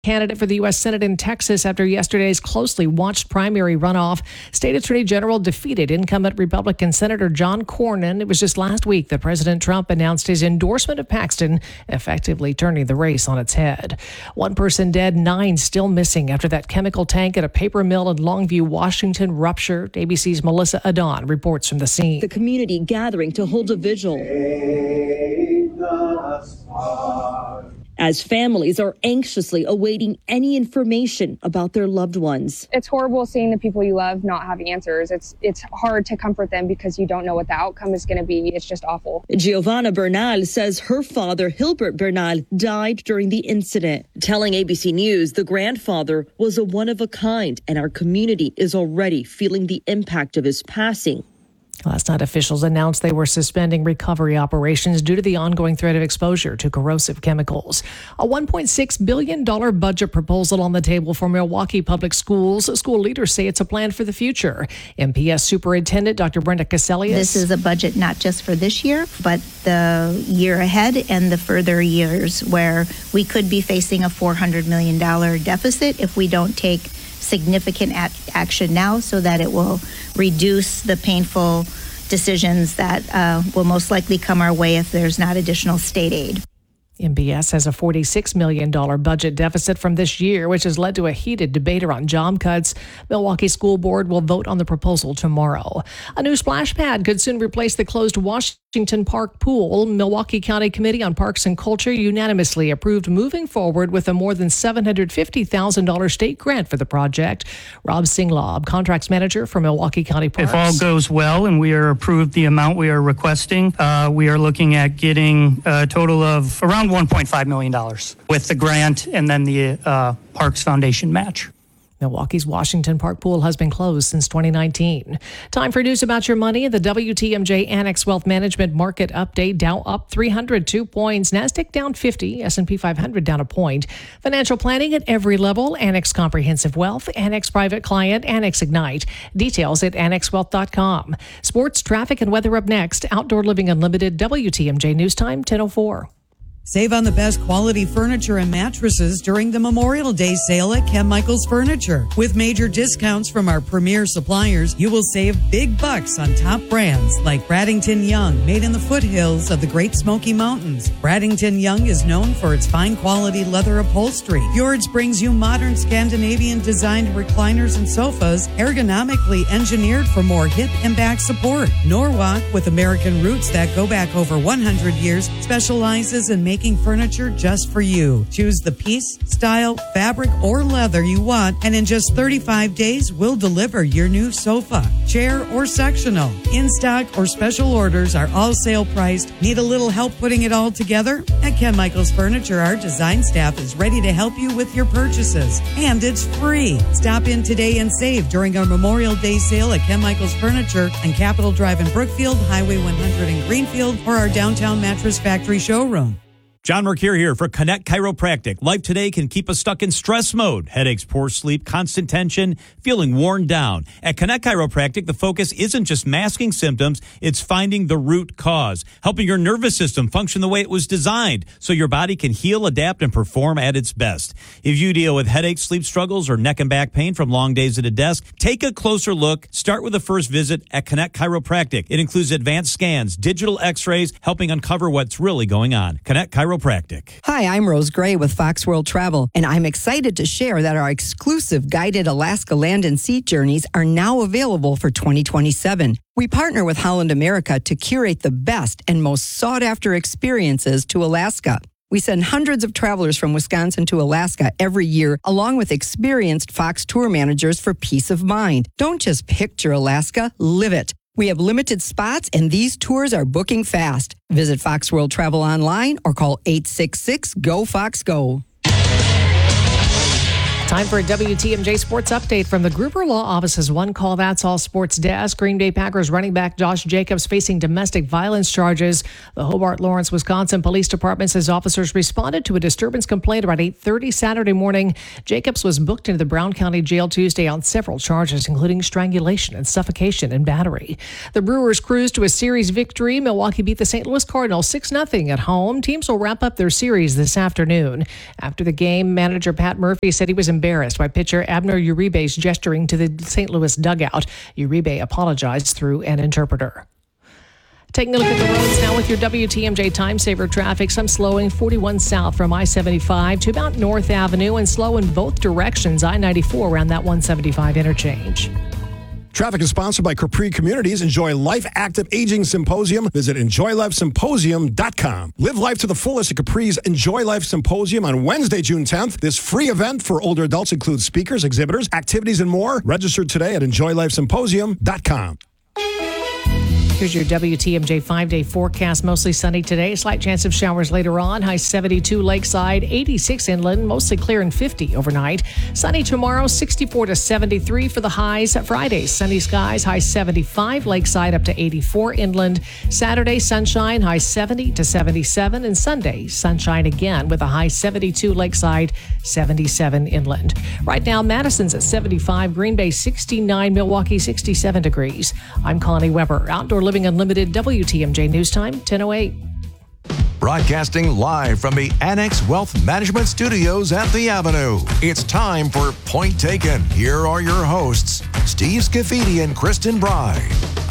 Candidate for the U.S. Senate in Texas after yesterday's closely watched primary runoff. State Attorney General defeated incumbent Republican Senator John Cornyn. It was just last week that President Trump announced his endorsement of Paxton, effectively turning the race on its head. One person dead, 9 still missing after that chemical tank at a paper mill in Longview, Washington ruptured. ABC's Melissa Adon reports from the scene. The community gathering to hold a vigil as families are anxiously awaiting any information about their loved ones. It's horrible seeing the people you love not have answers. It's hard to comfort them because you don't know what the outcome is going to be. It's just awful. Giovanna Bernal says her father, Hilbert Bernal, died during the incident. Telling ABC News the grandfather was a one-of-a-kind, and our community is already feeling the impact of his passing. Last night, officials announced they were suspending recovery operations due to the ongoing threat of exposure to corrosive chemicals. A $1.6 billion budget proposal on the table for Milwaukee Public Schools. School leaders say it's a plan for the future. MPS Superintendent Dr. Brenda Cassellius. This is a budget not just for this year, but the year ahead and the further years, where we could be facing a $400 million deficit if we don't take significant action now, so that it will reduce the painful decisions that will most likely come our way if there's not additional state aid. MPS has a $46 million budget deficit from this year, which has led to a heated debate around job cuts. Milwaukee School Board will vote on the proposal tomorrow. A new splash pad could soon replace the closed Washington Park pool. Milwaukee County Committee on Parks and Culture unanimously approved moving forward with a more than $750,000 state grant for the project. Rob Singlaub, contracts manager for Milwaukee County Parks. If all goes well and we are approved the amount we are requesting, we are looking at getting a total of around $1.5 million with the grant and then the Parks Foundation match. Milwaukee's Washington Park pool has been closed since 2019. Time for news about your money. The WTMJ Annex Wealth Management Market Update. Dow up 302 points. NASDAQ down 50. S&P 500 down a point. Financial planning at every level. Annex Comprehensive Wealth. Annex Private Client. Annex Ignite. Details at annexwealth.com. Sports, traffic, and weather up next. Outdoor Living Unlimited. WTMJ News Time 10:04. Save on the best quality furniture and mattresses during the Memorial Day sale at Ken Michaels Furniture. With major discounts from our premier suppliers, you will save big bucks on top brands like Bradington Young, made in the foothills of the Great Smoky Mountains. Bradington Young is known for its fine quality leather upholstery. Fjords brings you modern Scandinavian designed recliners and sofas, ergonomically engineered for more hip and back support. Norwalk, with American roots that go back over 100 years, specializes in making furniture just for you. Choose the piece, style, fabric, or leather you want, and in just 35 days, we'll deliver your new sofa, chair, or sectional. In stock or special orders are all sale priced. Need a little help putting it all together? At Ken Michaels Furniture, our design staff is ready to help you with your purchases, and it's free. Stop in today and save during our Memorial Day sale at Ken Michaels Furniture on Capitol Drive in Brookfield, Highway 100 in Greenfield, or our downtown Mattress Factory showroom. John Mercure here for Connect Chiropractic. Life today can keep us stuck in stress mode. Headaches, poor sleep, constant tension, feeling worn down. At Connect Chiropractic, the focus isn't just masking symptoms, it's finding the root cause, helping your nervous system function the way it was designed so your body can heal, adapt, and perform at its best. If you deal with headaches, sleep struggles, or neck and back pain from long days at a desk, take a closer look. Start with a first visit at Connect Chiropractic. It includes advanced scans, digital x-rays, helping uncover what's really going on. Connect Chiropractic. Hi, I'm Rose Gray with Fox World Travel, and I'm excited to share that our exclusive guided Alaska land and sea journeys are now available for 2027. We partner with Holland America to curate the best and most sought-after experiences to Alaska. We send hundreds of travelers from Wisconsin to Alaska every year, along with experienced Fox tour managers for peace of mind. Don't just picture Alaska, live it. We have limited spots, and these tours are booking fast. Visit Fox World Travel online or call 866-GO-FOX-GO. Time for a WTMJ Sports Update from the Gruber Law Office's One Call That's All Sports Desk. Green Bay Packers running back Josh Jacobs facing domestic violence charges. The Hobart Lawrence, Wisconsin Police Department says officers responded to a disturbance complaint around 8:30 Saturday morning. Jacobs was booked into the Brown County Jail Tuesday on several charges, including strangulation and suffocation and battery. The Brewers cruised to a series victory. Milwaukee beat the St. Louis Cardinals 6-0 at home. Teams will wrap up their series this afternoon. After the game, manager Pat Murphy said he was embarrassed by pitcher Abner Uribe's gesturing to the St. Louis dugout. Uribe apologized through an interpreter. Taking a look at the roads now with your WTMJ Time Saver traffic. Some slowing 41 south from I-75 to about North Avenue and slow in both directions. I-94 around that 175 interchange. Traffic is sponsored by Capri Communities. Enjoy Life Active Aging Symposium. Visit EnjoyLifeSymposium.com. Live life to the fullest at Capri's Enjoy Life Symposium on Wednesday, June 10th. This free event for older adults includes speakers, exhibitors, activities, and more. Register today at EnjoyLifeSymposium.com. Here's your WTMJ 5-day forecast. Mostly sunny today. Slight chance of showers later on. High 72 Lakeside, 86 inland, mostly clear and 50 overnight. Sunny tomorrow, 64 to 73 for the highs. Friday, sunny skies, high 75 Lakeside up to 84 inland. Saturday, sunshine, high 70 to 77. And Sunday, sunshine again with a high 72 Lakeside, 77 inland. Right now, Madison's at 75, Green Bay 69, Milwaukee 67 degrees. I'm Connie Weber. Outdoor Living Unlimited, WTMJ News Time, 10:08. Broadcasting live from the Annex Wealth Management Studios at the Avenue. It's time for Point Taken. Here are your hosts, Steve Scafidi and Kristen Bride.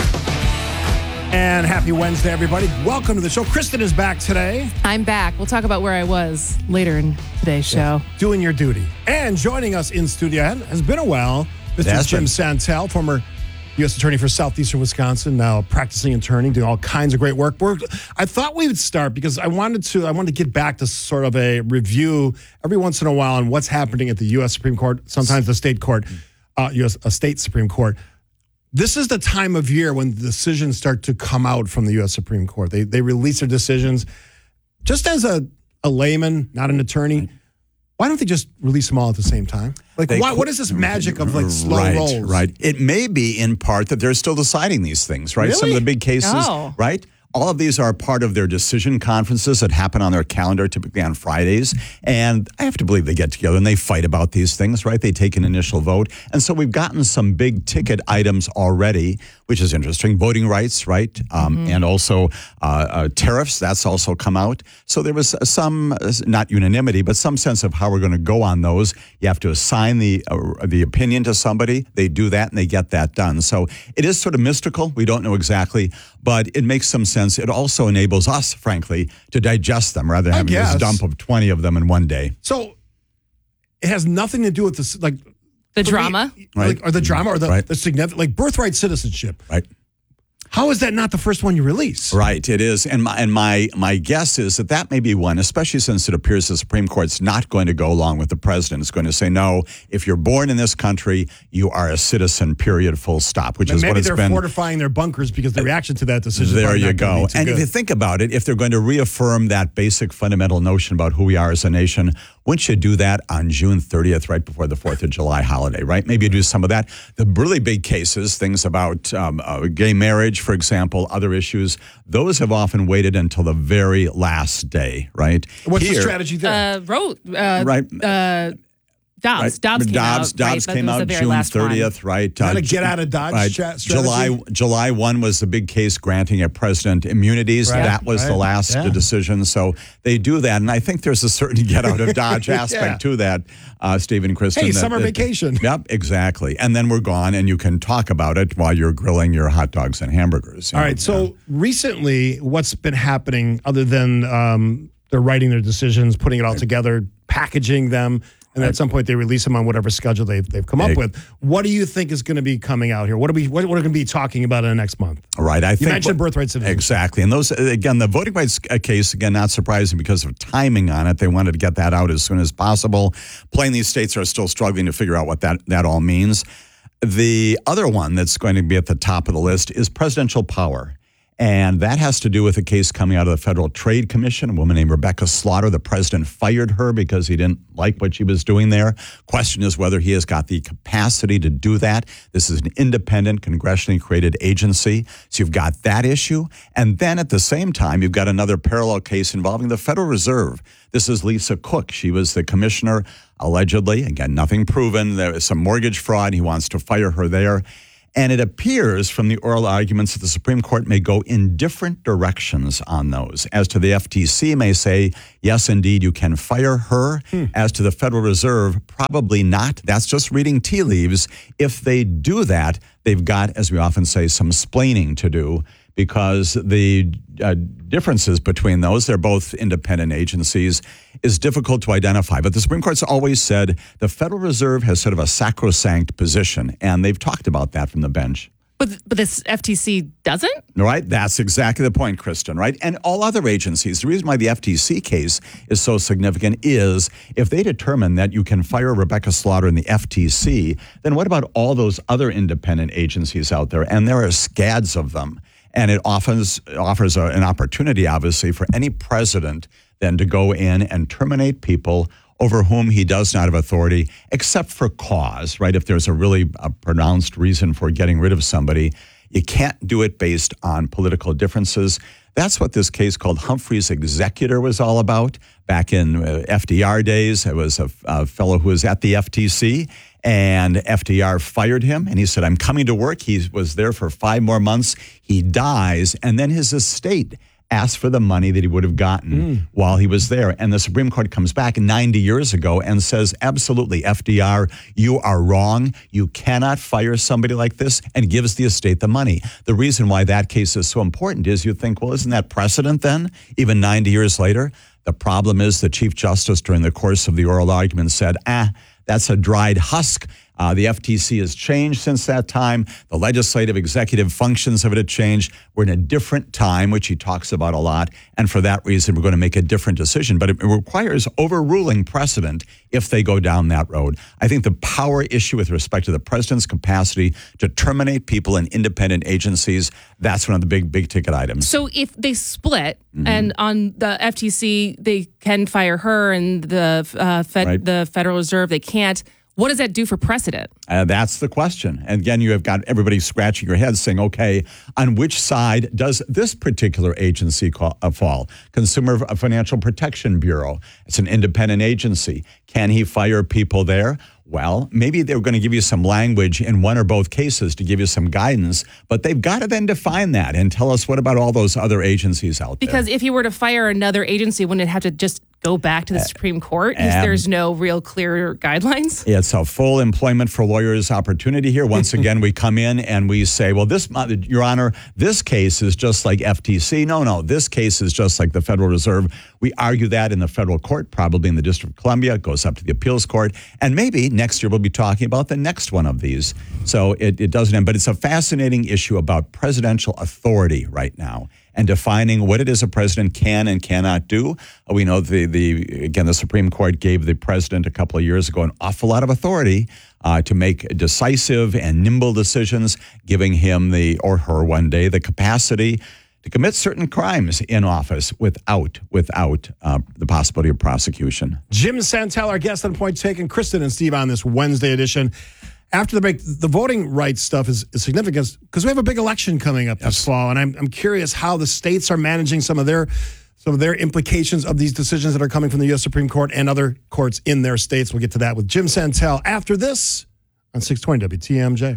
And happy Wednesday, everybody. Welcome to the show. Kristen is back today. I'm back. We'll talk about where I was later in today's show. Doing your duty. And joining us in studio has been a while, Mr. Jim Santel, former U.S. Attorney for Southeastern Wisconsin, now practicing attorney, doing all kinds of great work. I thought we would start because I wanted to get back to sort of a review every once in a while on what's happening at the U.S. Supreme Court, sometimes the state court, a state Supreme Court. This is the time of year when the decisions start to come out from the U.S. Supreme Court. They release their decisions. Just as a layman, not an attorney, why don't they just release them all at the same time? What is this magic of slow rolls? Right. It may be in part that they're still deciding these things, right? Really? Some of the big cases, right? All of these are part of their decision conferences that happen on their calendar, typically on Fridays. And I have to believe they get together and they fight about these things, right? They take an initial vote. And so we've gotten some big ticket items already, which is interesting. Voting rights, right? And also tariffs, that's also come out. So there was some, not unanimity, but some sense of how we're going to go on those. You have to assign the opinion to somebody. They do that and they get that done. So it is sort of mystical. We don't know exactly, but it makes some sense. It also enables us, frankly, to digest them rather than having this dump of 20 of them in one day. So it has nothing to do with this, the drama, right? Or the drama, or the significant, birthright citizenship, right? How is that not the first one you release? Right, it is. And my guess is that may be one, especially since it appears the Supreme Court's not going to go along with the president. It's going to say, no, if you're born in this country, you are a citizen, period, full stop, which is what it's been. Maybe they're fortifying their bunkers because the reaction to that decision There you go. And good. If you think about it, if they're going to reaffirm that basic fundamental notion about who we are as a nation, wouldn't you do that on June 30th, right before the 4th of July holiday, right? Maybe you do some of that. The really big cases, things about gay marriage, for example, other issues, those have often waited until the very last day, right? What's the strategy there? Dobbs came out June 30th, right? Trying to get out of Dodge strategy? July 1 was the big case granting a president immunities. Right, that was the last decision. So they do that. And I think there's a certain get out of Dodge aspect to that, Steve and Kristen. Hey, summer vacation. Yep, exactly. And then we're gone and you can talk about it while you're grilling your hot dogs and hamburgers. All right. So recently, what's been happening other than they're writing their decisions, putting it all together, packaging them, and at some point they release them on whatever schedule they've come up with. What do you think is going to be coming out here? What are we going to be talking about in the next month? Right. You mentioned birthright citizenship. Exactly. And those, again, the voting rights case, again, not surprising because of timing on it. They wanted to get that out as soon as possible. Plainly, these states are still struggling to figure out what that all means. The other one that's going to be at the top of the list is presidential power. And that has to do with a case coming out of the Federal Trade Commission. A woman named Rebecca Slaughter. The president fired her because he didn't like what she was doing there. Question is whether he has got the capacity to do that. This is an independent, congressionally created agency. So you've got that issue. And then at the same time, you've got another parallel case involving the Federal Reserve. This is Lisa Cook. She was the commissioner, allegedly. Again, nothing proven. There was some mortgage fraud. He wants to fire her there. And it appears from the oral arguments that the Supreme Court may go in different directions on those. As to the FTC may say, yes, indeed, you can fire her. As to the Federal Reserve, probably not. That's just reading tea leaves. If they do that, they've got, as we often say, some splaining to do, because the differences between those, they're both independent agencies, is difficult to identify. But the Supreme Court's always said the Federal Reserve has sort of a sacrosanct position, and they've talked about that from the bench. But this FTC doesn't? Right? That's exactly the point, Kristen, right? And all other agencies, the reason why the FTC case is so significant is if they determine that you can fire Rebecca Slaughter in the FTC, then what about all those other independent agencies out there? And there are scads of them. And it offers an opportunity, obviously, for any president then to go in and terminate people over whom he does not have authority, except for cause, right? If there's a really pronounced reason for getting rid of somebody, you can't do it based on political differences. That's what this case called Humphrey's Executor was all about. Back in FDR days, it was a fellow who was at the FTC, and FDR fired him, and he said, I'm coming to work. He was there for 5 more months. He dies, and then his estate asked for the money that he would have gotten while he was there. And the Supreme Court comes back 90 years ago and says, absolutely, FDR, you are wrong. You cannot fire somebody like this, and gives the estate the money. The reason why that case is so important is you think, well, isn't that precedent then, even 90 years later? The problem is the Chief Justice during the course of the oral argument said, that's a dried husk. The FTC has changed since that time. The legislative, executive functions of it have changed. We're in a different time, which he talks about a lot. And for that reason, we're going to make a different decision. But it requires overruling precedent if they go down that road. I think the power issue with respect to the president's capacity to terminate people in independent agencies, that's one of the big ticket items. So if they split and on the FTC, they can fire her, and the Federal Reserve, they can't. What does that do for precedent? That's the question. And again, you have got everybody scratching your head saying, okay, on which side does this particular agency fall? Consumer Financial Protection Bureau. It's an independent agency. Can he fire people there? Well, maybe they're going to give you some language in one or both cases to give you some guidance, but they've got to then define that and tell us what about all those other agencies out there. Because if you were to fire another agency, wouldn't it have to just go back to the Supreme Court because there's no real clear guidelines? It's a full employment for lawyers opportunity here. Once again, we come in and we say, well, Your Honor, this case is just like FTC. No, this case is just like the Federal Reserve. We argue that in the federal court, probably in the District of Columbia. It goes up to the appeals court. And maybe next year we'll be talking about the next one of these. So it doesn't end. But it's a fascinating issue about presidential authority right now and defining what it is a president can and cannot do. We know the Supreme Court gave the president a couple of years ago an awful lot of authority to make decisive and nimble decisions, giving him or her one day the capacity to commit certain crimes in office without the possibility of prosecution. Jim Santel, our guest on Point Taken. Kristen and Steve on this Wednesday edition. After the break, the voting rights stuff is significant because we have a big election coming up this fall, and I'm curious how the states are managing some of their implications of these decisions that are coming from the U.S. Supreme Court and other courts in their states. We'll get to that with Jim Santel after this on 620 WTMJ.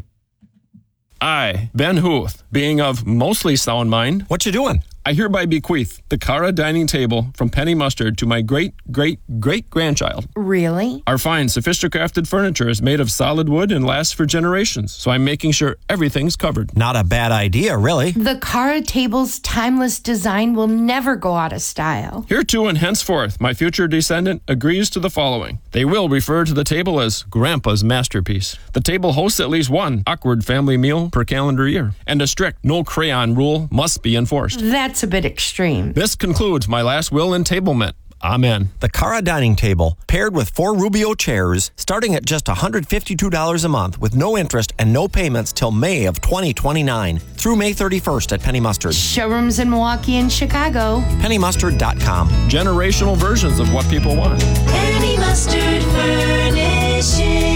I, Ben Huth, being of mostly sound mind. What you doing? I hereby bequeath the Cara dining table from Penny Mustard to my great-great-great-grandchild. Really? Our fine, sophisticated furniture is made of solid wood and lasts for generations, so I'm making sure everything's covered. Not a bad idea, really. The Cara table's timeless design will never go out of style. Hereto and henceforth, my future descendant agrees to the following. They will refer to the table as Grandpa's masterpiece. The table hosts at least one awkward family meal per calendar year, and a strict no crayon rule must be enforced. That's a bit extreme. This concludes my last will entablement. Amen. The Cara dining table, paired with 4 Rubio chairs, starting at just $152 a month with no interest and no payments till May of 2029 through May 31st at Penny Mustard. Showrooms in Milwaukee and Chicago. PennyMustard.com. Generational versions of what people want. Penny Mustard Furnishing.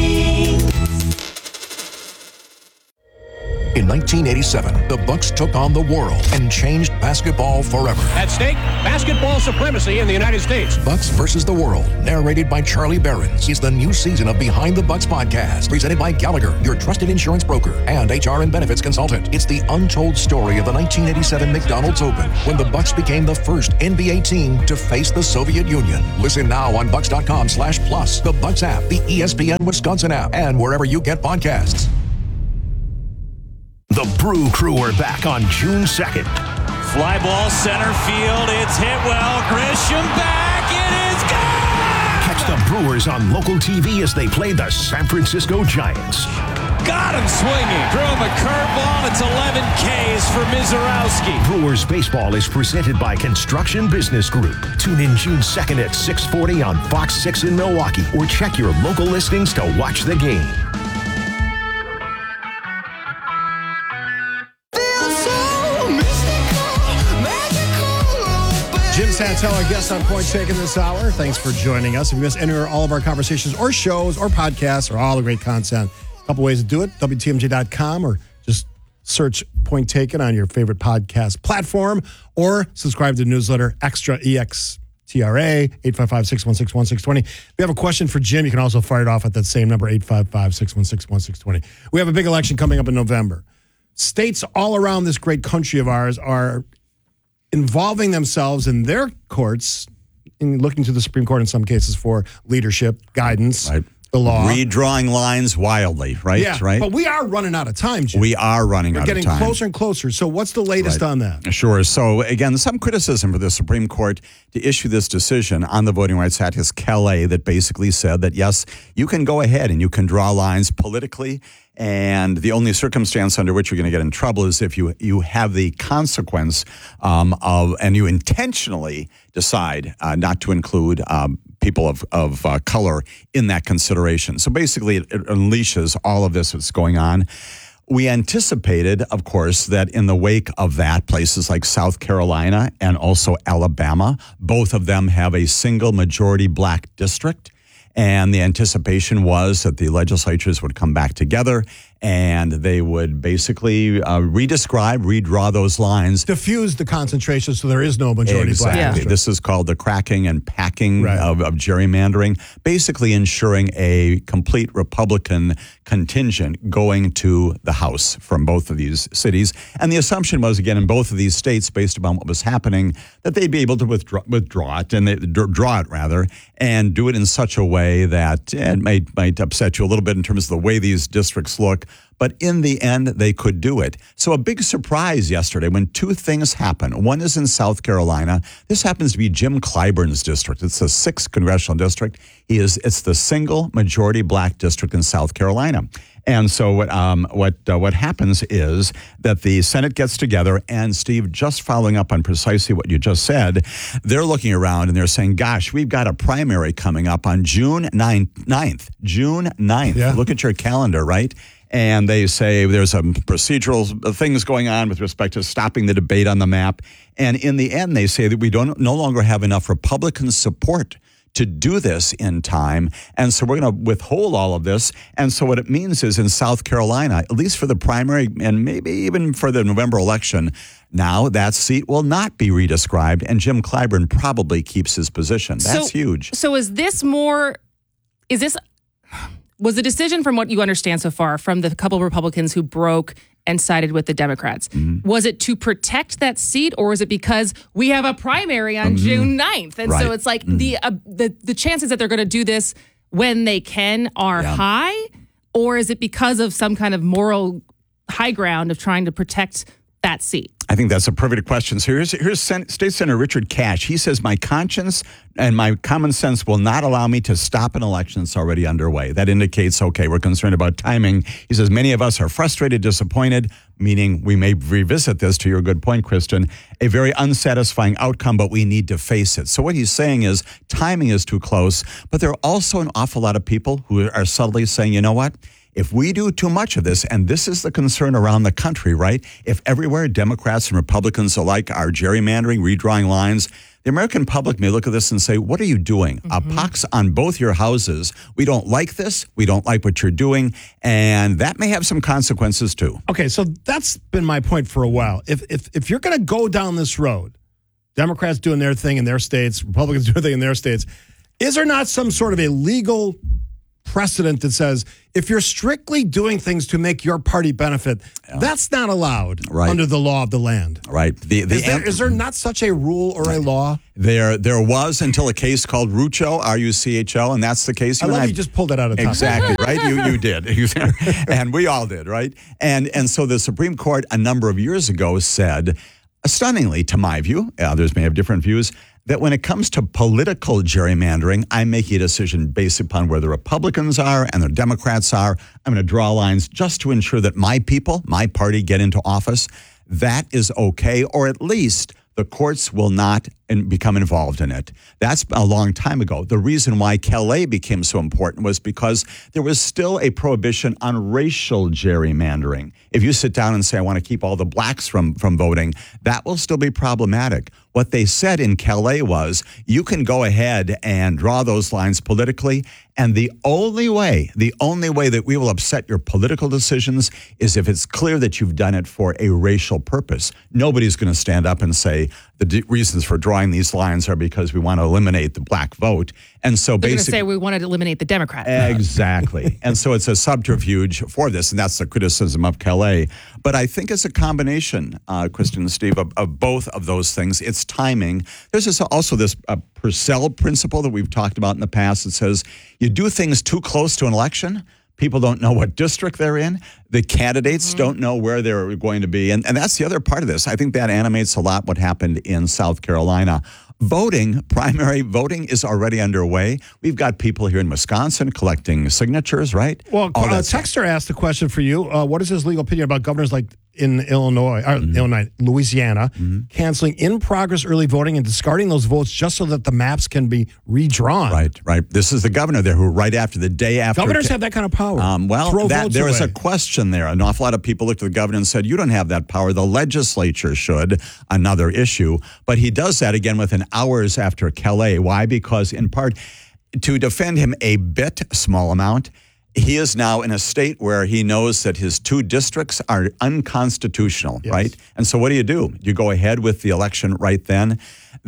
In 1987, the Bucks took on the world and changed basketball forever. At stake, basketball supremacy in the United States. Bucks versus the World, narrated by Charlie Behrens, is the new season of Behind the Bucks podcast, presented by Gallagher, your trusted insurance broker and HR and benefits consultant. It's the untold story of the 1987 McDonald's Open, when the Bucks became the first NBA team to face the Soviet Union. Listen now on Bucks.com/plus, the Bucks app, the ESPN Wisconsin app, and wherever you get podcasts. The Brew Crew are back on June 2nd. Fly ball center field. It's hit well. Grisham back. It is gone. Catch the Brewers on local TV as they play the San Francisco Giants. Got him swinging. Threw him a curveball. It's 11 Ks for Mizorowski. Brewers baseball is presented by Construction Business Group. Tune in June 2nd at 6:40 on Fox 6 in Milwaukee, or check your local listings to watch the game. Jim Santel, our guest on Point Taken this hour. Thanks for joining us. If you missed any or all of our conversations or shows or podcasts or all the great content, a couple ways to do it, WTMJ.com, or just search Point Taken on your favorite podcast platform, or subscribe to the newsletter Extra, EXTRA, 855-616-1620. If you have a question for Jim, you can also fire it off at that same number, 855-616-1620. We have a big election coming up in November. States all around this great country of ours are involving themselves in their courts, in looking to the Supreme Court in some cases for leadership, guidance, the law. Redrawing lines wildly, right? Yeah, right? But we are running out of time, Jim. We are running out of time. We're getting closer and closer. So what's the latest on that? Sure. So, again, some criticism for the Supreme Court to issue this decision on the Voting Rights Act is Calais, that basically said that, yes, you can go ahead and you can draw lines politically, and the only circumstance under which you're going to get in trouble is if you have the consequence and you intentionally decide not to include people of color in that consideration. So basically, it unleashes all of this that's going on. We anticipated, of course, that in the wake of that, places like South Carolina and also Alabama, both of them have a single majority black district. And the anticipation was that the legislatures would come back together and they would basically redraw those lines. Diffuse the concentration so there is no majority black district. Yeah. This is called the cracking and packing of gerrymandering, basically ensuring a complete Republican contingent going to the House from both of these cities. And the assumption was, again, in both of these states, based upon what was happening, that they'd be able to withdraw it, and draw it rather, and do it in such a way that it might upset you a little bit in terms of the way these districts look. But in the end, they could do it. So a big surprise yesterday when two things happen. One is in South Carolina. This happens to be Jim Clyburn's district. It's the 6th congressional district. It's the single majority black district in South Carolina. And so what happens is that the Senate gets together, and Steve, just following up on precisely what you just said, they're looking around and they're saying, gosh, we've got a primary coming up on June 9th. June 9th. Yeah. Look at your calendar, right? And they say there's some procedural things going on with respect to stopping the debate on the map. And in the end, they say that we no longer have enough Republican support to do this in time. And so we're going to withhold all of this. And so what it means is in South Carolina, at least for the primary and maybe even for the November election, now that seat will not be redescribed. And Jim Clyburn probably keeps his position. That's huge. So was the decision, from what you understand so far, from the couple of Republicans who broke and sided with the Democrats, was it to protect that seat, or is it because we have a primary on June 9th? And so it's like the chances that they're going to do this when they can are high, or is it because of some kind of moral high ground of trying to protect that seat? I think that's a perfect question. So here's State Senator Richard Cash. He says, my conscience and my common sense will not allow me to stop an election that's already underway. That indicates, okay, we're concerned about timing. He says, many of us are frustrated, disappointed, meaning we may revisit this, to your good point, Kristen, a very unsatisfying outcome, but we need to face it. So what he's saying is timing is too close, but there are also an awful lot of people who are subtly saying, you know what? If we do too much of this, and this is the concern around the country, right? If everywhere Democrats and Republicans alike are gerrymandering, redrawing lines, the American public may look at this and say, what are you doing? A pox on both your houses. We don't like this. We don't like what you're doing. And that may have some consequences too. Okay, so that's been my point for a while. If you're going to go down this road, Democrats doing their thing in their states, Republicans doing their thing in their states, is there not some sort of a legal precedent that says if you're strictly doing things to make your party benefit, that's not allowed under the law of the land? Right. Is there not such a rule or a law? There was until a case called Rucho, R-U-C-H-O, and that's the case. I love you just pulled that out of top. Exactly, right? You did. And we all did, right? And so the Supreme Court a number of years ago said, stunningly to my view, others may have different views, that when it comes to political gerrymandering, I'm making a decision based upon where the Republicans are and the Democrats are. I'm going to draw lines just to ensure that my people, my party, get into office. That is okay, or at least the courts will not become involved in it. That's a long time ago. The reason why Calais became so important was because there was still a prohibition on racial gerrymandering. If you sit down and say, I want to keep all the blacks from voting, that will still be problematic. What they said in Calais was, you can go ahead and draw those lines politically, and the only way that we will upset your political decisions is if it's clear that you've done it for a racial purpose. Nobody's going to stand up and say the reasons for drawing these lines are because we want to eliminate the black vote. And so They're basically, going to say we wanted to eliminate the Democrats. Exactly. And so it's a subterfuge for this, and that's the criticism of Calais. But I think it's a combination, Kristen and Steve, of both of those things. It's timing. There's also this Purcell principle that we've talked about in the past that says you do things too close to an election, people don't know what district they're in. The candidates don't know where they're going to be. And that's the other part of this. I think that animates a lot what happened in South Carolina. Primary voting is already underway. We've got people here in Wisconsin collecting signatures, right? Well, Texter asked a question for you. What is his legal opinion about governors like in Louisiana, canceling in-progress early voting and discarding those votes just so that the maps can be redrawn? Right. This is the governor there who right after the day after. Governors have that kind of power. There was a question there. An awful lot of people looked at the governor and said, you don't have that power. The legislature should. Another issue. But he does that again within hours after Calais. Why? Because in part, to defend him a bit, small amount, he is now in a state where he knows that his two districts are unconstitutional, right? And so what do? You go ahead with the election right then.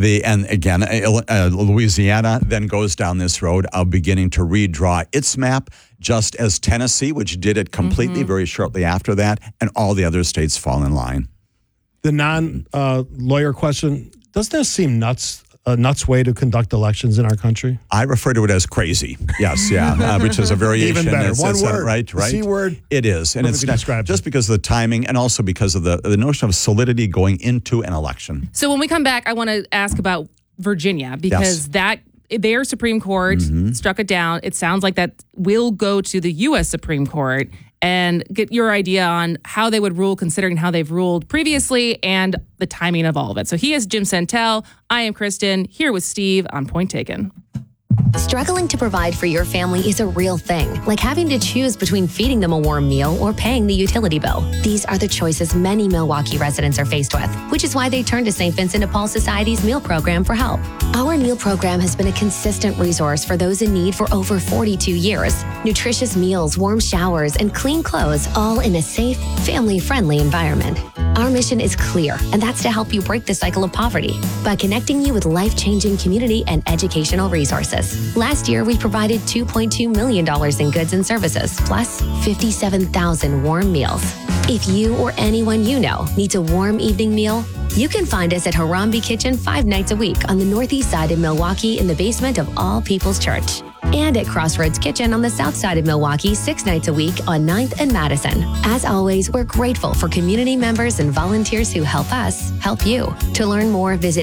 Louisiana then goes down this road of beginning to redraw its map, just as Tennessee, which did it completely very shortly after that, and all the other states fall in line. The non-lawyer question, doesn't this seem nuts? A nuts way to conduct elections in our country? I refer to it as crazy. Yes, which is a variation. Even better. One word. Right. C word. It is. And it's just because of the timing and also because of the notion of solidity going into an election. So when we come back, I want to ask about Virginia because their Supreme Court struck it down. It sounds like that will go to the U.S. Supreme Court, and get your idea on how they would rule considering how they've ruled previously and the timing of all of it. So he is Jim Santel. I am Kristen, here with Steve on Point Taken. Struggling to provide for your family is a real thing, like having to choose between feeding them a warm meal or paying the utility bill. These are the choices many Milwaukee residents are faced with, which is why they turn to St. Vincent de Paul Society's meal program for help. Our meal program has been a consistent resource for those in need for over 42 years. Nutritious meals, warm showers, and clean clothes, all in a safe, family-friendly environment. Our mission is clear, and that's to help you break the cycle of poverty by connecting you with life-changing community and educational resources. Last year, we provided $2.2 million in goods and services, plus 57,000 warm meals. If you or anyone you know needs a warm evening meal, you can find us at Harambe Kitchen 5 nights a week on the northeast side of Milwaukee in the basement of All People's Church. And at Crossroads Kitchen on the south side of Milwaukee 6 nights a week on 9th and Madison. As always, we're grateful for community members and volunteers who help us help you. To learn more, visit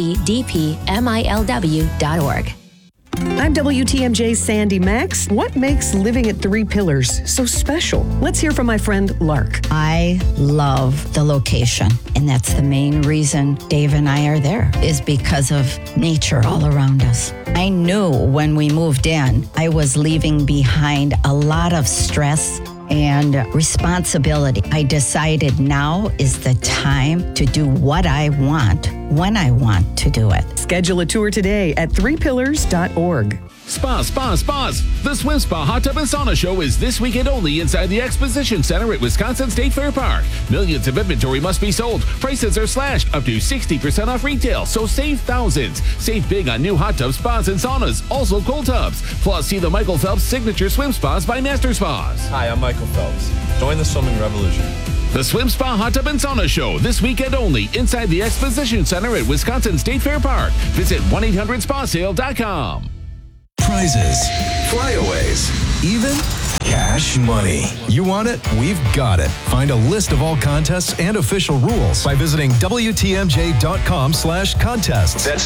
svdpmilw.org. I'm WTMJ's Sandy Max. What makes living at Three Pillars so special? Let's hear from my friend Lark. I love the location, and that's the main reason Dave and I are there, is because of nature all around us. I knew when we moved in, I was leaving behind a lot of stress and responsibility. I decided now is the time to do what I want when I want to do it. Schedule a tour today at threepillars.org. Spas. The Swim Spa Hot Tub and Sauna Show is this weekend only inside the Exposition Center at Wisconsin State Fair Park. Millions of inventory must be sold. Prices are slashed up to 60% off retail, so save thousands. Save big on new hot tubs, spas, and saunas, also cold tubs. Plus, see the Michael Phelps Signature Swim Spas by Master Spas. Hi, I'm Michael Phelps. Join the swimming revolution. The Swim Spa Hot Tub and Sauna Show this weekend only inside the Exposition Center at Wisconsin State Fair Park. Visit 1-800-SPASale.com. Prizes, flyaways, even cash money. You want it? We've got it. Find a list of all contests and official rules by visiting WTMJ.com/contests. That's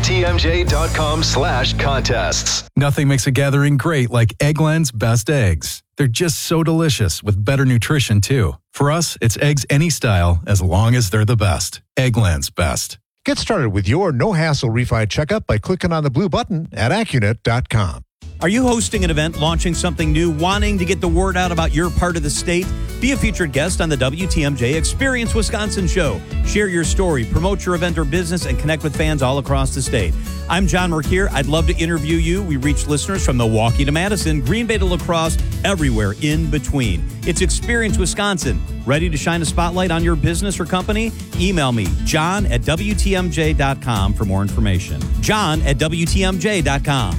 WTMJ.com/contests. Nothing makes a gathering great like Eggland's Best Eggs. They're just so delicious with better nutrition, too. For us, it's eggs any style as long as they're the best. Eggland's Best. Get started with your no-hassle refi checkup by clicking on the blue button at Accunet.com. Are you hosting an event, launching something new, wanting to get the word out about your part of the state? Be a featured guest on the WTMJ Experience Wisconsin show. Share your story, promote your event or business, and connect with fans all across the state. I'm John Merkier. I'd love to interview you. We reach listeners from Milwaukee to Madison, Green Bay to La Crosse, everywhere in between. It's Experience Wisconsin. Ready to shine a spotlight on your business or company? Email me, john@WTMJ.com for more information. john@WTMJ.com.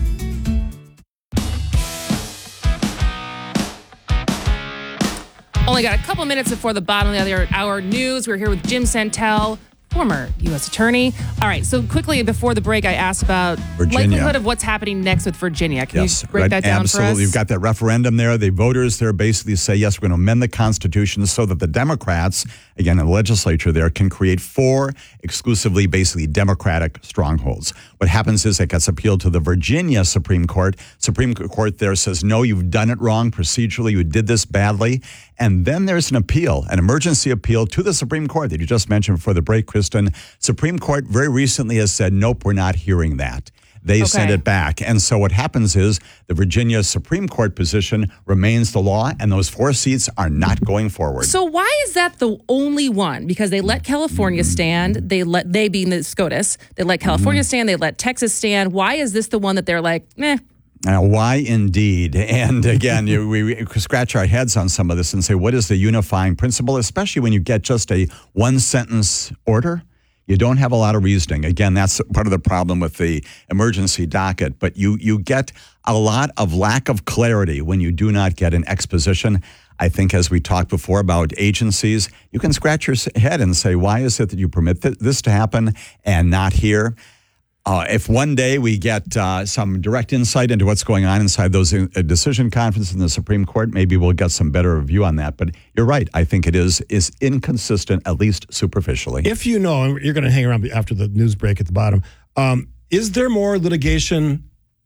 Only got a couple minutes before the bottom of the other hour news. We're here with Jim Santel, former U.S. attorney. All right, so quickly before the break, I asked about Virginia. likelihood of what's happening next with Virginia. Can you break that down absolutely. for us? You've got that referendum there. The voters there basically say, yes, we're going to amend the Constitution so that the Democrats, again, in the legislature there, can create 4 exclusively, basically, Democratic strongholds. What happens is it gets appealed to the Virginia Supreme Court. Supreme Court there says, no, you've done it wrong procedurally. You did this badly. And then there's an appeal, an emergency appeal to the Supreme Court that you just mentioned before the break, Kristen. Supreme Court very recently has said, nope, we're not hearing that. They sent it back. And so what happens is the Virginia Supreme Court position remains the law, and those 4 seats are not going forward. So why is that the only one? Because they let California stand. They being the SCOTUS. They let California stand. They let Texas stand. Why is this the one that they're like, meh? Why indeed? And again, we scratch our heads on some of this and say, what is the unifying principle, especially when you get just a one-sentence order? You don't have a lot of reasoning. Again, that's part of the problem with the emergency docket. But you get a lot of lack of clarity when you do not get an exposition. I think as we talked before about agencies, you can scratch your head and say, why is it that you permit this to happen and not here? If one day we get some direct insight into what's going on inside those decision conferences in the Supreme Court, maybe we'll get some better view on that. But you're right. I think it is inconsistent, at least superficially. If you know, and you're going to hang around after the news break at the bottom, is there more litigation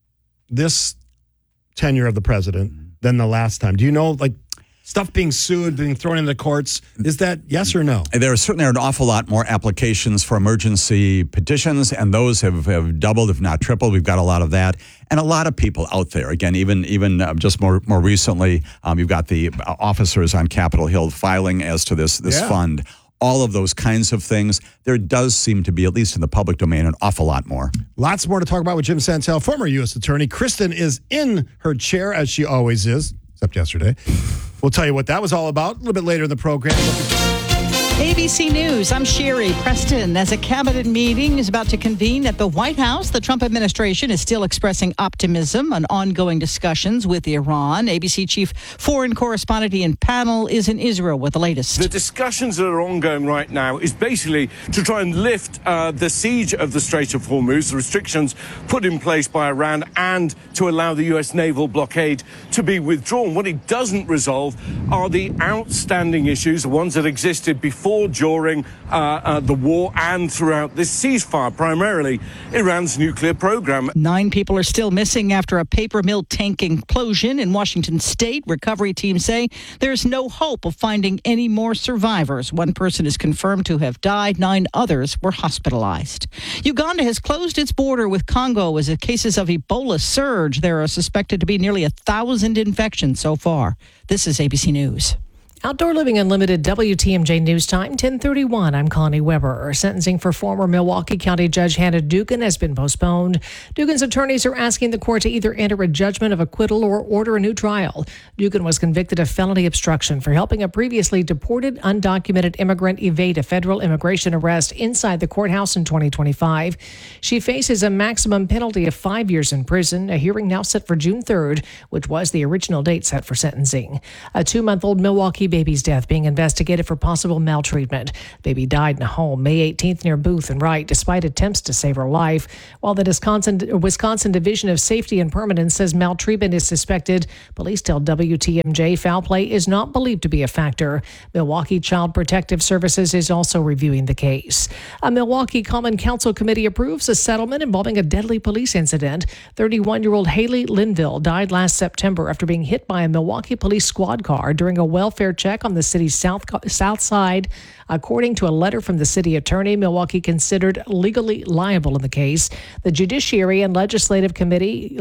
this tenure of the president than the last time? Do you know, like, stuff being sued, being thrown into the courts, is that yes or no? There certainly are an awful lot more applications for emergency petitions, and those have doubled, if not tripled. We've got a lot of that. And a lot of people out there. Again, even just more recently, you've got the officers on Capitol Hill filing as to this fund. All of those kinds of things. There does seem to be, at least in the public domain, an awful lot more. Lots more to talk about with Jim Santel, former U.S. attorney. Kristen is in her chair, as she always is, except yesterday. We'll tell you what that was all about a little bit later in the program. ABC News, I'm Sherry Preston. As a cabinet meeting is about to convene at the White House, the Trump administration is still expressing optimism on ongoing discussions with Iran. ABC chief foreign correspondent Ian Pannell is in Israel with the latest. The discussions that are ongoing right now is basically to try and lift the siege of the Strait of Hormuz, the restrictions put in place by Iran, and to allow the U.S. naval blockade to be withdrawn. What it doesn't resolve are the outstanding issues, the ones that existed before, during the war, and throughout this ceasefire, primarily Iran's nuclear program. 9 people are still missing after a paper mill tank implosion in Washington state. Recovery teams say there's no hope of finding any more survivors. 1 person is confirmed to have died. 9 others were hospitalized. Uganda has closed its border with Congo as the cases of Ebola surge. There are suspected to be nearly 1,000 infections so far. This is ABC News. Outdoor Living Unlimited WTMJ News Time, 10:31. I'm Connie Weber. Sentencing for former Milwaukee County Judge Hannah Dugan has been postponed. Dugan's attorneys are asking the court to either enter a judgment of acquittal or order a new trial. Dugan was convicted of felony obstruction for helping a previously deported undocumented immigrant evade a federal immigration arrest inside the courthouse in 2025. She faces a maximum penalty of 5 years in prison. A hearing now set for June 3rd, which was the original date set for sentencing. A 2-month-old Milwaukee baby's death being investigated for possible maltreatment. Baby died in a home May 18th near Booth and Wright despite attempts to save her life. While the Wisconsin Division of Safety and Permanence says maltreatment is suspected, police tell WTMJ foul play is not believed to be a factor. Milwaukee Child Protective Services is also reviewing the case. A Milwaukee Common Council committee approves a settlement involving a deadly police incident. 31-year-old Haley Linville died last September after being hit by a Milwaukee police squad car during a welfare check on the city's south side. According to a letter from the city attorney, Milwaukee considered legally liable in the case. The Judiciary and Legislation Committee,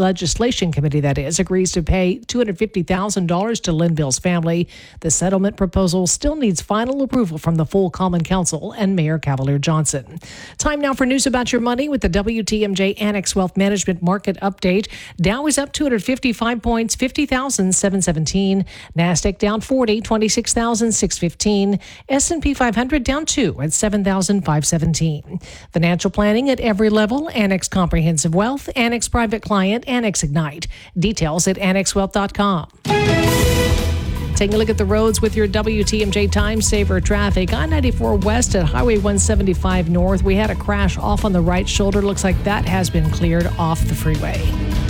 that is, agrees to pay $250,000 to Linville's family. The settlement proposal still needs final approval from the full Common Council and Mayor Cavalier Johnson. Time now for news about your money with the WTMJ Annex Wealth Management Market Update. Dow is up 255 points, 50,717. NASDAQ down 40, 26,615. S&P 500 down 2 at 7,517. Financial planning at every level. Annex Comprehensive Wealth, Annex Private Client, Annex Ignite. Details at annexwealth.com. Taking a look at the roads with your WTMJ Time Saver traffic. I-94 West at Highway 175 North. We had a crash off on the right shoulder. Looks like that has been cleared off the freeway.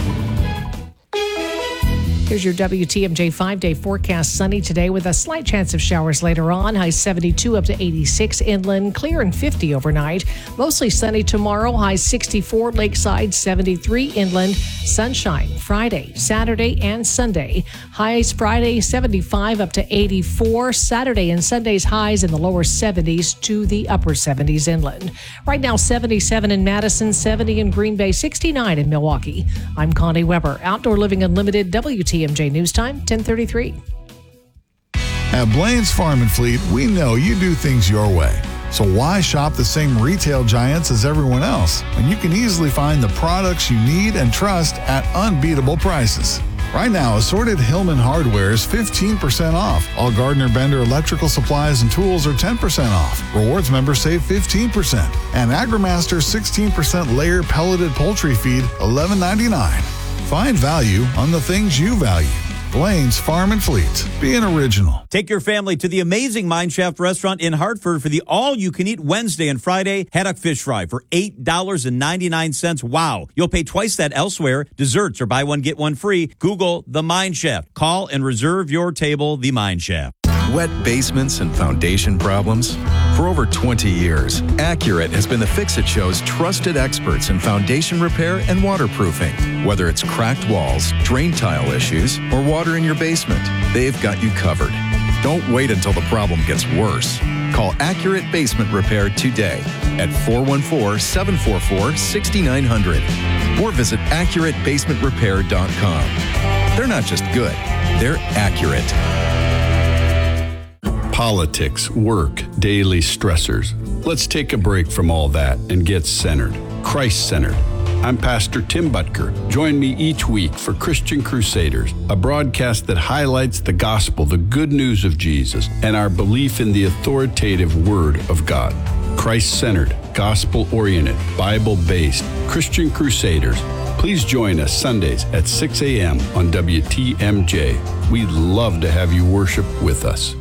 Here's your WTMJ 5-day forecast. Sunny today with a slight chance of showers later on. High 72 up to 86 inland. Clear and 50 overnight. Mostly sunny tomorrow. High 64 lakeside, 73 inland. Sunshine Friday, Saturday, and Sunday. Highs Friday 75 up to 84. Saturday and Sunday's highs in the lower 70s to the upper 70s inland. Right now 77 in Madison, 70 in Green Bay, 69 in Milwaukee. I'm Connie Weber. Outdoor Living Unlimited, WTMJ News Time, 10:33. At Blaine's Farm and Fleet, we know you do things your way. So why shop the same retail giants as everyone else when you can easily find the products you need and trust at unbeatable prices? Right now, assorted Hillman hardware is 15% off. All Gardner Bender electrical supplies and tools are 10% off. Rewards members save 15%. And AgriMaster 16% layer pelleted poultry feed, $11.99. Find value on the things you value. Blaine's Farm and Fleet. Be an original. Take your family to the amazing Mine Shaft restaurant in Hartford for the all-you-can-eat Wednesday and Friday haddock fish fry for $8.99. Wow. You'll pay twice that elsewhere. Desserts or buy one, get one free. Google The Mine Shaft. Call and reserve your table, The Mine Shaft. Wet basements and foundation problems? For over 20 years, Accurate has been the Fix-It Show's trusted experts in foundation repair and waterproofing. Whether it's cracked walls, drain tile issues, or water in your basement, they've got you covered. Don't wait until the problem gets worse. Call Accurate Basement Repair today at 414-744-6900 or visit AccurateBasementRepair.com. They're not just good, they're accurate. Politics, work, daily stressors. Let's take a break from all that and get centered. Christ-centered. I'm Pastor Tim Butker. Join me each week for Christian Crusaders, a broadcast that highlights the gospel, the good news of Jesus, and our belief in the authoritative Word of God. Christ-centered, gospel-oriented, Bible-based Christian Crusaders. Please join us Sundays at 6 a.m. on WTMJ. We'd love to have you worship with us.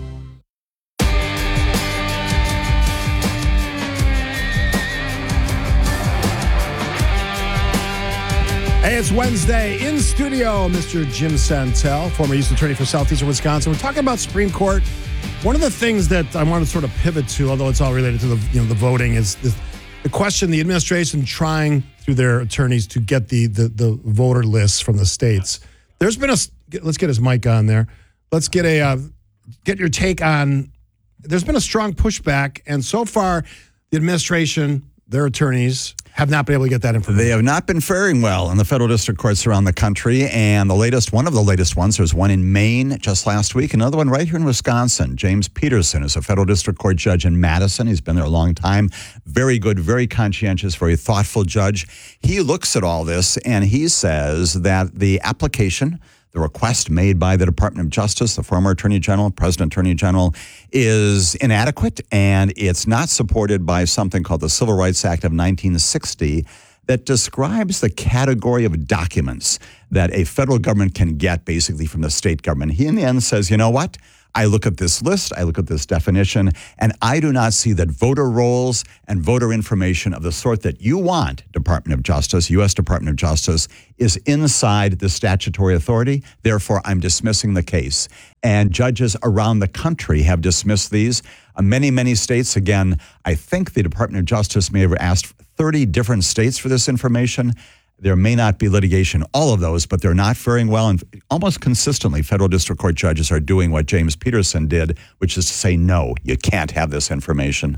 Hey, it's Wednesday. In studio, Mr. Jim Santel, former U.S. Attorney for Southeastern Wisconsin. We're talking about Supreme Court. One of the things that I want to sort of pivot to, although it's all related to the voting, is the question, the administration trying through their attorneys to get the voter lists from the states. There's been let's get his mic on there. Let's get get your take on, there's been a strong pushback, and so far the administration, their attorneys, have not been able to get that information. They have not been faring well in the federal district courts around the country. And one of the latest ones, there's one in Maine just last week, another one right here in Wisconsin. James Peterson is a federal district court judge in Madison. He's been there a long time. Very good, very conscientious, very thoughtful judge. He looks at all this and he says that the application, the request made by the Department of Justice, the former Attorney General, President Attorney General, is inadequate, and it's not supported by something called the Civil Rights Act of 1960 that describes the category of documents that a federal government can get basically from the state government. He in the end says, you know what? I look at this list, I look at this definition, and I do not see that voter rolls and voter information of the sort that you want, Department of Justice, U.S. Department of Justice, is inside the statutory authority. Therefore, I'm dismissing the case. And judges around the country have dismissed these. Many, many states, again, I think the Department of Justice may have asked 30 different states for this information. There may not be litigation, all of those, but they're not faring well. And almost consistently, federal district court judges are doing what James Peterson did, which is to say, no, you can't have this information.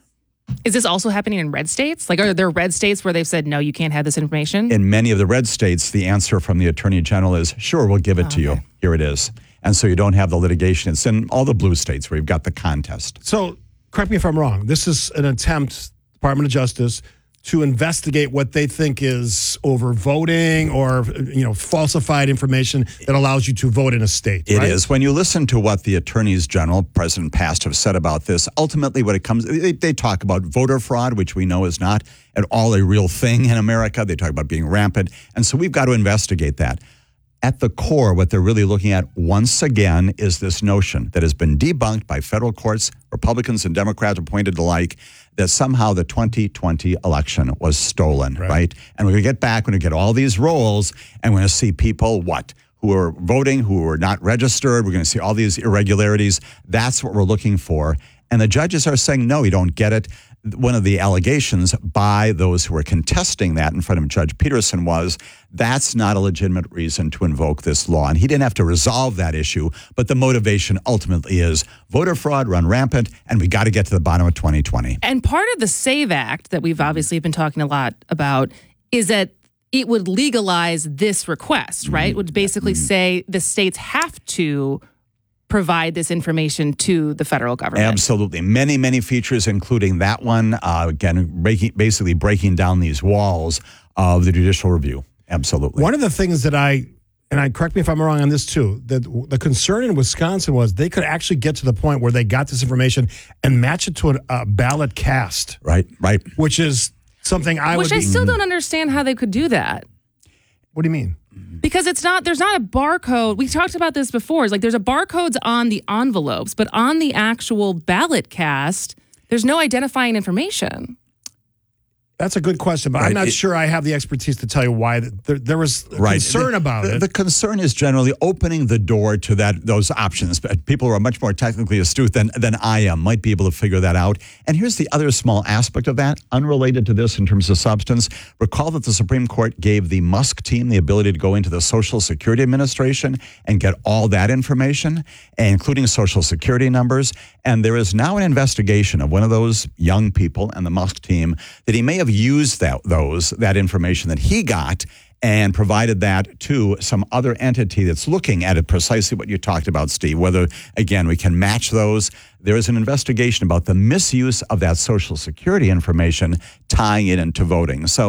Is this also happening in red states? Like, are there red states where they've said, no, you can't have this information? In many of the red states, the answer from the Attorney General is, sure, we'll give it to you. Here it is. And so you don't have the litigation. It's in all the blue states where you've got the contest. So, correct me if I'm wrong. This is an attempt, Department of Justice, to investigate what they think is overvoting or, falsified information that allows you to vote in a state. It is. When you listen to what the attorneys general, President Past, have said about this, ultimately what it comes, they talk about voter fraud, which we know is not at all a real thing in America. They talk about being rampant. And so we've got to investigate that. At the core, what they're really looking at, once again, is this notion that has been debunked by federal courts, Republicans and Democrats appointed alike, that somehow the 2020 election was stolen, right? And we're going to get back, we're going to get all these rolls, and we're going to see people, who are voting, who are not registered. We're going to see all these irregularities. That's what we're looking for. And the judges are saying, no, you don't get it. One of the allegations by those who were contesting that in front of Judge Peterson was that's not a legitimate reason to invoke this law. And he didn't have to resolve that issue, but the motivation ultimately is voter fraud run rampant, and we got to get to the bottom of 2020. And part of the SAVE Act that we've obviously been talking a lot about is that it would legalize this request, right? It would basically say the states have to provide this information to the federal government. Absolutely. Many, many features, including that one, again, basically breaking down these walls of the judicial review. Absolutely. One of the things that correct me if I'm wrong on this too, that the concern in Wisconsin was they could actually get to the point where they got this information and match it to a ballot cast. Right. Which is something I still don't understand how they could do that. What do you mean? Because there's not a barcode. We talked about this before. It's like there's a barcodes on the envelopes, but on the actual ballot cast, there's no identifying information. That's a good question, but I'm not sure I have the expertise to tell you why there was concern about it. The concern is generally opening the door to those options. But people who are much more technically astute than I am might be able to figure that out. And here's the other small aspect of that, unrelated to this in terms of substance. Recall that the Supreme Court gave the Musk team the ability to go into the Social Security Administration and get all that information, including Social Security numbers. And there is now an investigation of one of those young people and the Musk team that he may have used that information that he got and provided that to some other entity that's looking at it, precisely what you talked about, Steve, whether, again, we can match those. There is an investigation about the misuse of that Social Security information, tying it into voting. So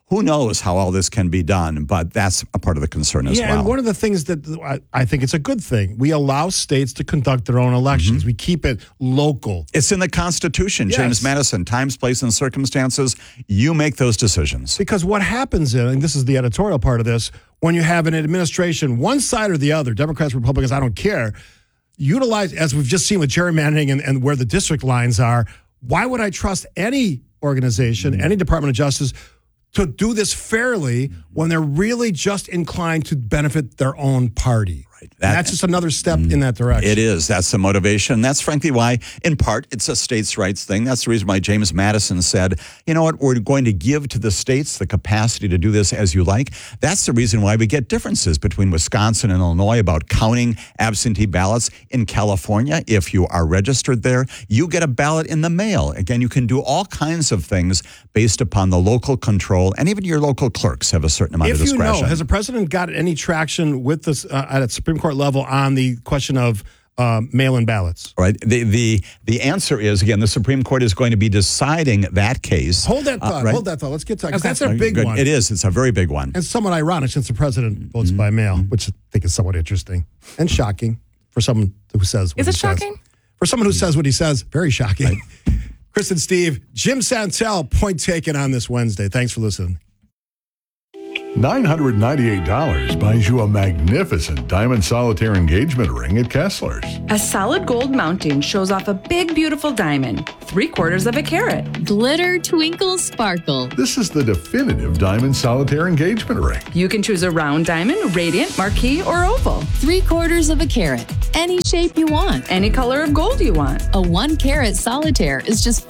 who knows how all this can be done, but that's a part of the concern as well. Yeah, and one of the things that I think it's a good thing, we allow states to conduct their own elections. Mm-hmm. We keep it local. It's in the Constitution, Yes. James Madison, times, place, and circumstances. You make those decisions. Because what happens, and this is the editorial part of this, when you have an administration, one side or the other, Democrats, Republicans, I don't care, utilize, as we've just seen with gerrymandering and where the district lines are, why would I trust any organization, any Department of Justice, to do this fairly when they're really just inclined to benefit their own party? Right. That's just another step in that direction. It is. That's the motivation. That's frankly why, in part, it's a states' rights thing. That's the reason why James Madison said, you know what, we're going to give to the states the capacity to do this as you like. That's the reason why we get differences between Wisconsin and Illinois about counting absentee ballots. In California, if you are registered there, you get a ballot in the mail. Again, you can do all kinds of things based upon the local control, and even your local clerks have a certain amount of discretion. If you know, has the president got any traction with this at a Supreme Court level on the question of mail-in ballots? Right. The answer is, again, the Supreme Court is going to be deciding that case. Hold that thought. Right? Hold that thought. Let's get to that, because that's a big Good. one. It is. It's a very big one. And somewhat ironic since the president votes by mail, which I think is somewhat interesting and shocking for someone who says what Is he it shocking? says. For someone who says what he says, very shocking. Right. Chris and Steve, Jim Santel, point taken on this Wednesday. Thanks for listening. $998 buys you a magnificent diamond solitaire engagement ring at Kessler's. A solid gold mounting shows off a big, beautiful diamond, 3/4 of a carat. Glitter, twinkle, sparkle. This is the definitive diamond solitaire engagement ring. You can choose a round diamond, radiant, marquise, or oval. 3/4 of a carat. Any shape you want. Any color of gold you want. A 1-carat solitaire is just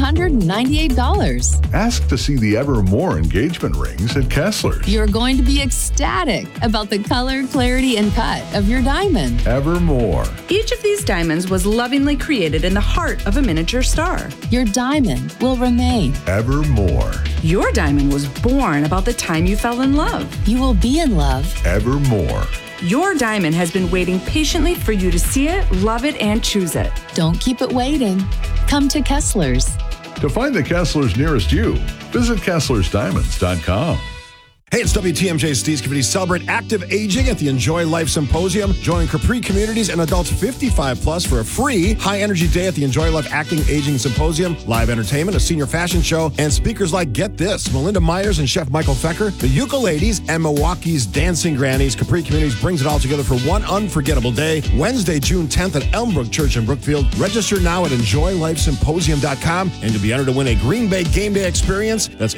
$1,498. Ask to see the Evermore engagement rings at Kessler's. You're going to be ecstatic about the color, clarity, and cut of your diamond. Evermore. Each of these diamonds was lovingly created in the heart of a miniature star. Your diamond will remain. Evermore. Your diamond was born about the time you fell in love. You will be in love. Evermore. Your diamond has been waiting patiently for you to see it, love it, and choose it. Don't keep it waiting. Come to Kessler's. To find the Kessler's nearest you, visit KesslersDiamonds.com. Hey, it's WTMJ Steve Scavini. Celebrate active aging at the Enjoy Life Symposium. Join Capri Communities and adults 55 plus for a free high-energy day at the Enjoy Life Acting Aging Symposium. Live entertainment, a senior fashion show, and speakers like, get this, Melinda Myers and Chef Michael Fecker, the Ukuleles, and Milwaukee's Dancing Grannies. Capri Communities brings it all together for one unforgettable day, Wednesday, June 10th at Elmbrook Church in Brookfield. Register now at EnjoyLifeSymposium.com, and you'll be entered to win a Green Bay game day experience. That's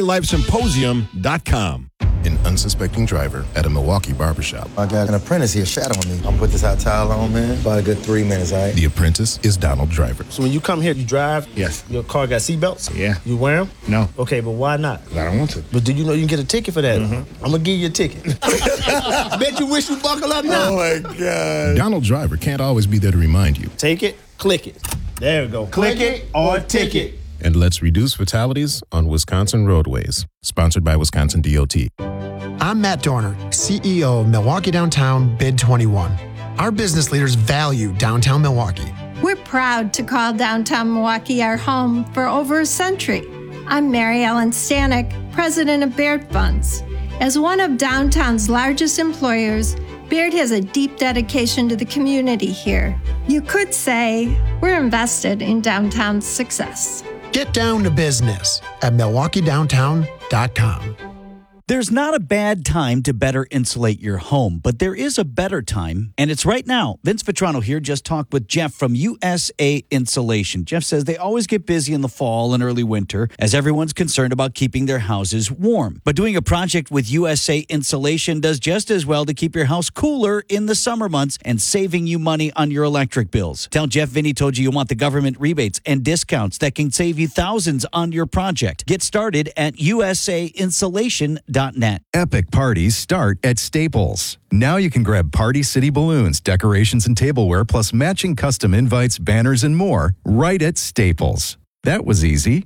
EnjoyLifeSymposium.com. An unsuspecting driver at a Milwaukee barbershop. I got an apprentice here shadowing me. I'm put this hot towel on, man. About a good 3 minutes, all right? The apprentice is Donald Driver. So when you come here, you drive? Yes. Your car got seatbelts? Yeah. You wear them? No. Okay, but why not? I don't want to. But do you know you can get a ticket for that? I'm going to give you a ticket. I bet you wish you buckle up now. Oh, my God. Donald Driver can't always be there to remind you. Take it, click it. There we go. Click it or ticket. And let's reduce fatalities on Wisconsin roadways. Sponsored by Wisconsin DOT. I'm Matt Dorner, CEO of Milwaukee Downtown Bid 21. Our business leaders value downtown Milwaukee. We're proud to call downtown Milwaukee our home for over a century. I'm Mary Ellen Stanek, president of Baird Funds. As one of downtown's largest employers, Baird has a deep dedication to the community here. You could say we're invested in downtown's success. Get down to business at MilwaukeeDowntown.com. There's not a bad time to better insulate your home, but there is a better time, and it's right now. Vince Vitrano here just talked with Jeff from USA Insulation. Jeff says they always get busy in the fall and early winter as everyone's concerned about keeping their houses warm. But doing a project with USA Insulation does just as well to keep your house cooler in the summer months and saving you money on your electric bills. Tell Jeff Vinny told you want the government rebates and discounts that can save you thousands on your project. Get started at usainsulation.net. Epic parties start at Staples. Now you can grab Party City balloons, decorations, and tableware, plus matching custom invites, banners, and more right at Staples. That was easy.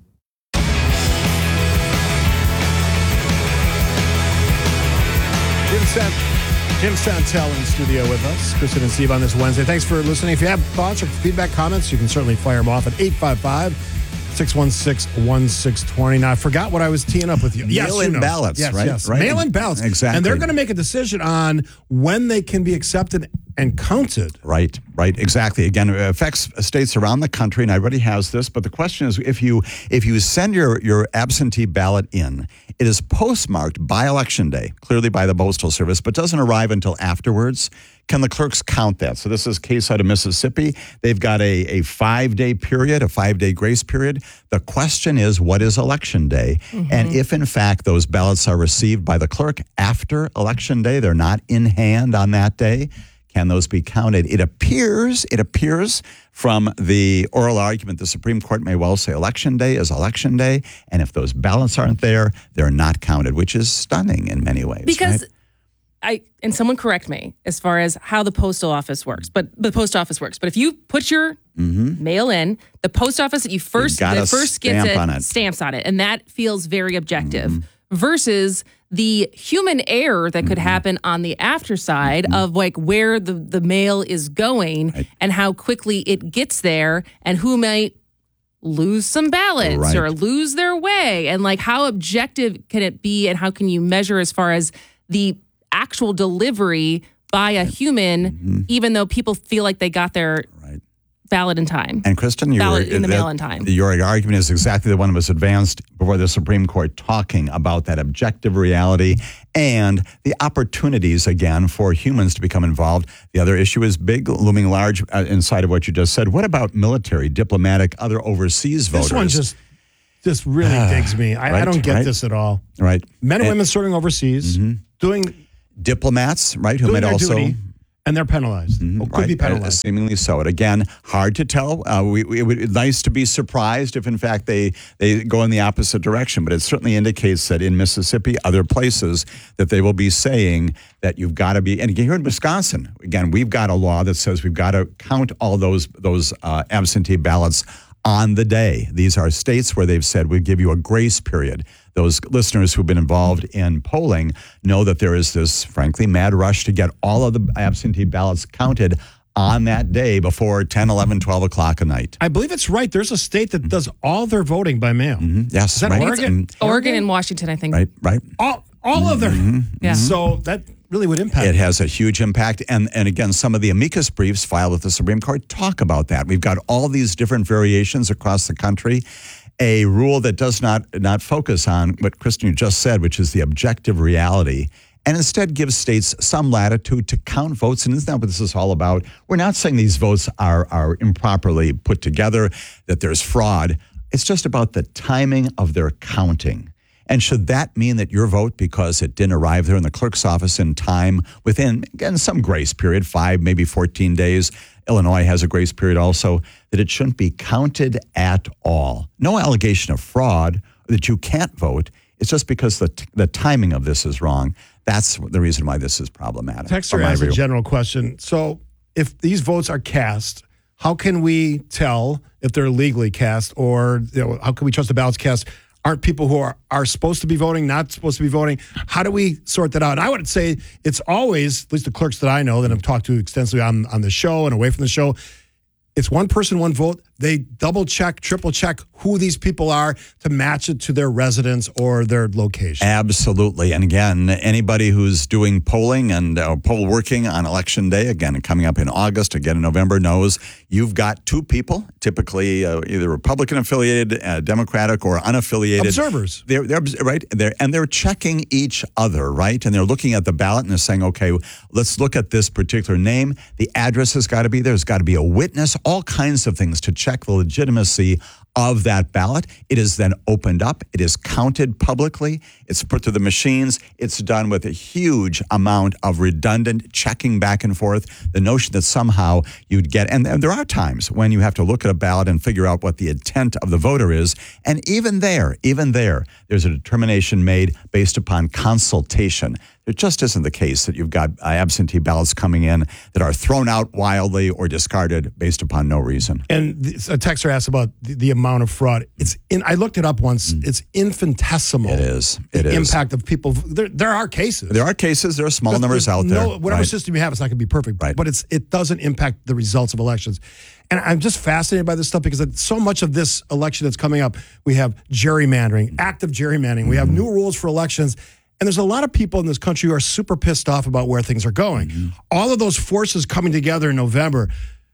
Jim Santel in the studio with us. Kristen and Steve on this Wednesday. Thanks for listening. If you have thoughts or feedback, comments, you can certainly fire them off at 616-1620. Now, I forgot what I was teeing up with you. Mail-in ballots, right? Yes, Right. mail-in ballots. Exactly. And they're going to make a decision on when they can be accepted and counted. Right, exactly. Again, it affects states around the country, and everybody has this. But the question is, if you send your absentee ballot in, it is postmarked by Election Day, clearly by the Postal Service, but doesn't arrive until afterwards. Can the clerks count that? So this is a case out of Mississippi. They've got a 5-day period, a 5-day grace period. The question is, what is Election Day? Mm-hmm. And if, in fact, those ballots are received by the clerk after Election Day, they're not in hand on that day, can those be counted? It appears from the oral argument, the Supreme Court may well say Election Day is Election Day, and if those ballots aren't there, they're not counted, which is stunning in many ways. Because right? and someone correct me as far as how the postal office works, but the post office works. But if you put your mail in, the post office that you first gets it stamps on it, and that feels very objective. Versus the human error that could happen on the after side of like where the mail is going and how quickly it gets there and who might lose some ballots or lose their way, and like how objective can it be and how can you measure as far as the actual delivery by a human, even though people feel like they got their ballot in time. And Kristen, in the mail in time. Your argument is exactly the one that was advanced before the Supreme Court, talking about that objective reality and the opportunities, again, for humans to become involved. The other issue is big, looming large inside of what you just said. What about military, diplomatic, other overseas voters? This one just really digs me. I don't get this at all. Right. Men and women serving overseas, doing diplomats, right, who might also duty, and they're penalized. Could be penalized. Seemingly so. And again, hard to tell. It would nice to be surprised if, in fact, they go in the opposite direction. But it certainly indicates that in Mississippi, other places, that they will be saying that you've got to be. And again, here in Wisconsin, again, we've got a law that says we've got to count all those absentee ballots on the day. These are states where they've said we give you a grace period. Those listeners who've been involved in polling know that there is this, frankly, mad rush to get all of the absentee ballots counted on that day before 10, 11, 12 o'clock at night. I believe it's right. There's a state that does all their voting by mail. Yes. Is that Oregon? Oregon and Washington, I think. Right. All of them. Yeah. So that really would impact. It has a huge impact. And again, some of the amicus briefs filed with the Supreme Court talk about that. We've got all these different variations across the country. A rule that does not focus on what Kristen just said, which is the objective reality, and instead gives states some latitude to count votes. And isn't that what this is all about? We're not saying these votes are improperly put together, that there's fraud. It's just about the timing of their counting. And should that mean that your vote, because it didn't arrive there in the clerk's office in time within, again, some grace period, 5, maybe 14 days, Illinois has a grace period also, that it shouldn't be counted at all? No allegation of fraud, that you can't vote. It's just because the timing of this is wrong. That's the reason why this is problematic. Texter has a general question. So if these votes are cast, how can we tell if they're legally cast, or how can we trust the ballots cast? Aren't people who are supposed to be voting, not supposed to be voting? How do we sort that out? And I would say it's always, at least the clerks that I know that I've talked to extensively on the show and away from the show, it's one person, one vote. They double check, triple check who these people are to match it to their residence or their location. Absolutely. And again, anybody who's doing polling and poll working on Election Day, again, coming up in August, again in November, knows you've got two people, typically either Republican affiliated, Democratic, or unaffiliated. Observers. They're right. They're checking each other, right? And they're looking at the ballot and they're saying, okay, let's look at this particular name. The address has got to be there. There's got to be a witness, all kinds of things to check the legitimacy of that ballot. It is then opened up. It is counted publicly. It's put through the machines. It's done with a huge amount of redundant checking back and forth. The notion that somehow you'd get, and there are times when you have to look at a ballot and figure out what the intent of the voter is. And even there, there's a determination made based upon consultation. It just isn't the case that you've got absentee ballots coming in that are thrown out wildly or discarded based upon no reason. And a texter asked about the amount of fraud. I looked it up once. It's infinitesimal. It is. The impact of people. There are cases. There are cases. There are small numbers out there. Whatever system you have, it's not going to be perfect. Right. But it doesn't impact the results of elections. And I'm just fascinated by this stuff because so much of this election that's coming up, we have gerrymandering, active gerrymandering. We have new rules for elections. And there's a lot of people in this country who are super pissed off about where things are going. All of those forces coming together in November,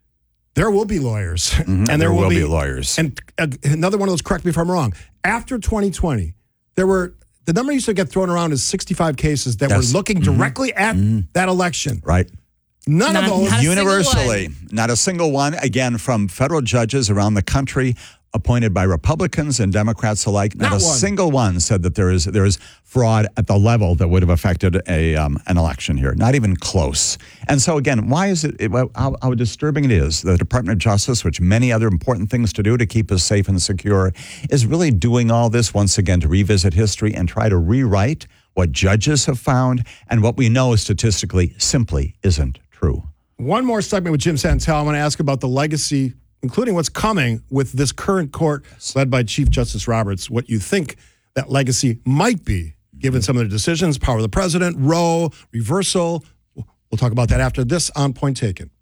there will be lawyers. And there will be lawyers. And another one of those, correct me if I'm wrong, after 2020, the number used to get thrown around is 65 cases that were looking directly at that election. Right. None of those. Universally, not a single one. Again, from federal judges around the country, appointed by Republicans and Democrats alike. Not a single one said that there is fraud at the level that would have affected an election here. Not even close. And so again, why is how disturbing it is? The Department of Justice, which many other important things to do to keep us safe and secure, is really doing all this once again to revisit history and try to rewrite what judges have found and what we know statistically simply isn't true. One more segment with Jim Santel. I want to ask about the legacy, including what's coming with this current court led by Chief Justice Roberts, what you think that legacy might be, given some of the decisions, power of the president, Roe, reversal. We'll talk about that after this on Point Taken.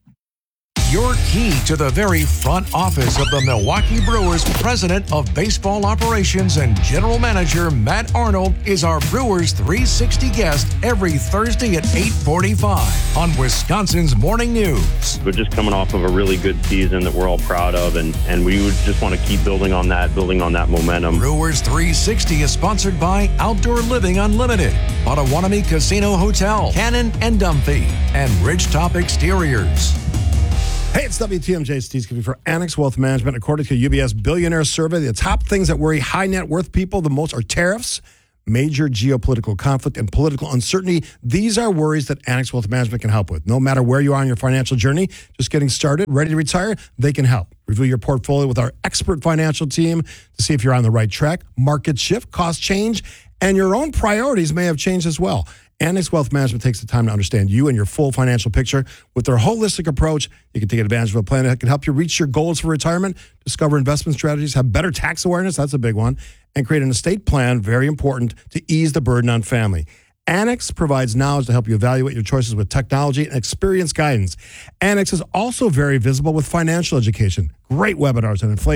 Your key to the very front office of the Milwaukee Brewers president of baseball operations and general manager Matt Arnold is our Brewers 360 guest every Thursday at 8:45 on Wisconsin's Morning News. We're just coming off of a really good season that we're all proud of, and we would just want to keep building on that momentum. Brewers 360 is sponsored by Outdoor Living Unlimited, Potawatomi Casino Hotel, Cannon and Dunphy, and Ridgetop Exteriors. Hey, it's WTMJ Steve Skippy for Annex Wealth Management. According to a UBS Billionaire Survey, the top things that worry high net worth people the most are tariffs, major geopolitical conflict, and political uncertainty. These are worries that Annex Wealth Management can help with. No matter where you are on your financial journey, just getting started, ready to retire, they can help. Review your portfolio with our expert financial team to see if you're on the right track. Market shift, cost change, and your own priorities may have changed as well. Annex Wealth Management takes the time to understand you and your full financial picture. With their holistic approach, you can take advantage of a plan that can help you reach your goals for retirement, discover investment strategies, have better tax awareness, that's a big one, and create an estate plan, very important, to ease the burden on family. Annex provides knowledge to help you evaluate your choices with technology and experience guidance. Annex is also very visible with financial education. Great webinars on inflation,